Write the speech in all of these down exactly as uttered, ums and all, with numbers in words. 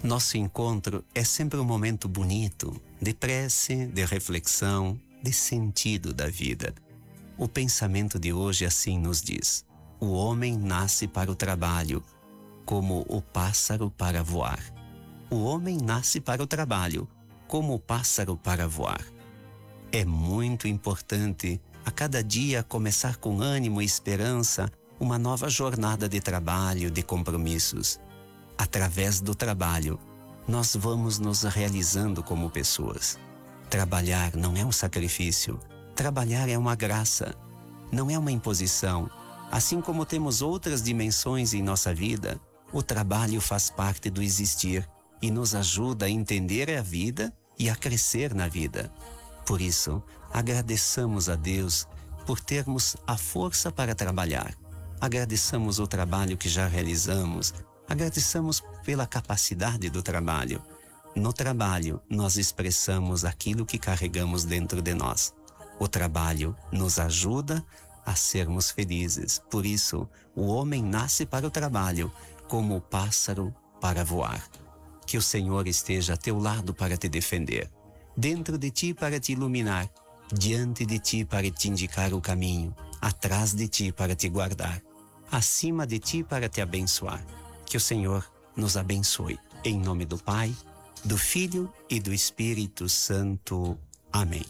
Nosso encontro é sempre um momento bonito, de prece, de reflexão, de sentido da vida. O pensamento de hoje assim nos diz: o homem nasce para o trabalho, como o pássaro para voar. O homem nasce para o trabalho, como o pássaro para voar. É muito importante a cada dia começar com ânimo e esperança uma nova jornada de trabalho, de compromissos. Através do trabalho, nós vamos nos realizando como pessoas. Trabalhar não é um sacrifício. Trabalhar é uma graça. Não é uma imposição. Assim como temos outras dimensões em nossa vida, o trabalho faz parte do existir e nos ajuda a entender a vida e a crescer na vida. Por isso, agradeçamos a Deus por termos a força para trabalhar. Agradeçamos o trabalho que já realizamos. Agradeçamos pela capacidade do trabalho. No trabalho, nós expressamos aquilo que carregamos dentro de nós. O trabalho nos ajuda a sermos felizes. Por isso, o homem nasce para o trabalho, como o pássaro para voar. Que o Senhor esteja a teu lado para te defender, dentro de ti para te iluminar, diante de ti para te indicar o caminho, atrás de ti para te guardar, acima de ti para te abençoar. Que o Senhor nos abençoe. Em nome do Pai, do Filho e do Espírito Santo. Amém.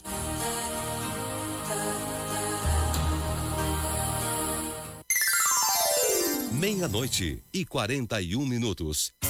Meia-noite e quarenta e um minutos.